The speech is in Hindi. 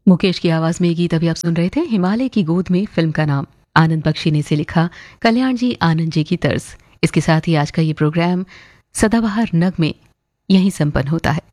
मुकेश की आवाज में ये गीत अभी आप सुन रहे थे। हिमालय की गोद में फिल्म का नाम, आनंद बख्शी ने इसे लिखा, कल्याण जी आनंद जी की तर्ज। इसके साथ ही आज का ये प्रोग्राम सदाबहार नग में यहीं संपन्न होता है।